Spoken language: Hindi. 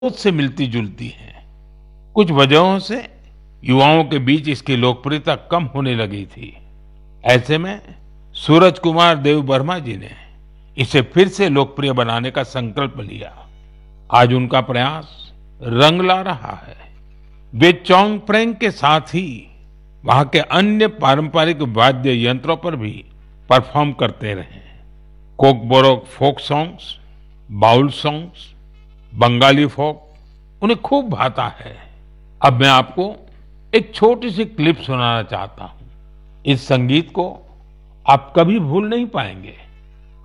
सोच से मिलती जुलती है। कुछ वजहों से युवाओं के बीच इसकी लोकप्रियता कम होने लगी थी। ऐसे में सूरज कुमार देव वर्मा जी ने इसे फिर से लोकप्रिय बनाने का संकल्प लिया। आज उनका प्रयास रंग ला रहा है। वे चौंगप्रेंग के साथ ही वहां के अन्य पारंपरिक वाद्य यंत्रों पर भी परफॉर्म करते रहे। Kokborok folk songs, bowl songs, Bengali फोक उन्हें खूब भाता है। अब मैं आपको एक छोटी सी क्लिप सुनाना चाहता हूं। इस संगीत को आप कभी भूल नहीं पाएंगे।